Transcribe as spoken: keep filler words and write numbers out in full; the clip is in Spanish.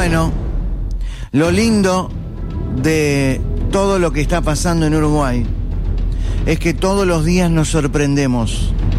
Bueno, lo lindo de todo lo que está pasando en Uruguay es que todos los días nos sorprendemos.